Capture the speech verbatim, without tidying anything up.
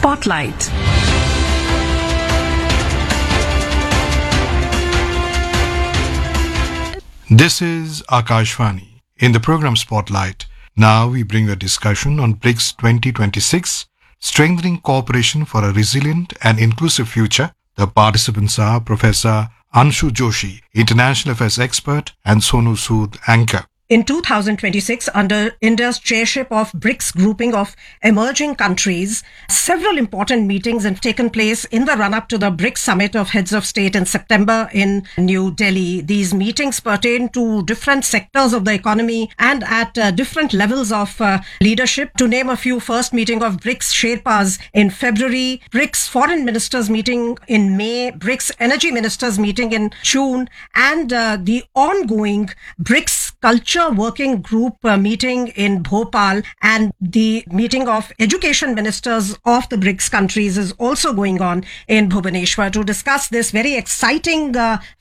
Spotlight. This is Akashvani. In the program Spotlight, now we bring a discussion on BRICS twenty twenty-six, Strengthening Cooperation for a Resilient and Inclusive Future. The participants are Professor Anshu Joshi, International Affairs Expert, and Sonu Sood, Anchor. In two thousand twenty-six, under India's chairship of BRICS grouping of emerging countries, several important meetings have taken place in the run-up to the BRICS Summit of Heads of State in September in New Delhi. These meetings pertain to different sectors of the economy and at uh, different levels of uh, leadership. To name a few, first meeting of BRICS Sherpas in February, BRICS Foreign Ministers meeting in May, BRICS Energy Ministers meeting in June, and uh, the ongoing BRICS Culture Working Group uh, meeting in Bhopal, and the meeting of education ministers of the BRICS countries is also going on in Bhubaneswar. To discuss this very exciting uh,